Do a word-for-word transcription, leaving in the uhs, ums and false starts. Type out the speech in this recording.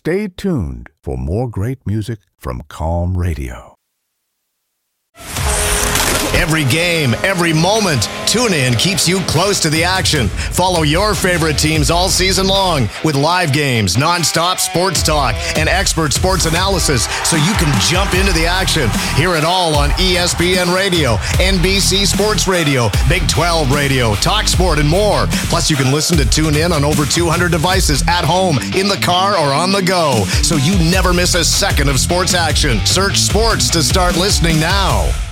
stay tuned for more great music from Calm Radio. Every game, every moment, TuneIn keeps you close to the action. Follow your favorite teams all season long with live games, nonstop sports talk, and expert sports analysis so you can jump into the action. Hear it all on E S P N Radio, N B C Sports Radio, Big twelve Radio, TalkSport, and more. Plus, you can listen to TuneIn on over two hundred devices at home, in the car, or on the go, so you never miss a second of sports action. Search sports to start listening now.